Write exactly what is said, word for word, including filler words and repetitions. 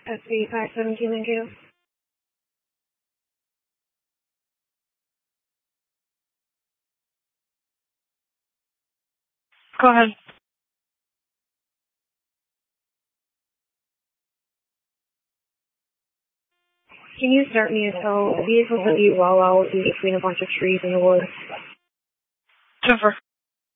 S B five seventeen and two. Go ahead. Can you start me a tow? A vehicle that you well out in between a bunch of trees in the woods. Jennifer.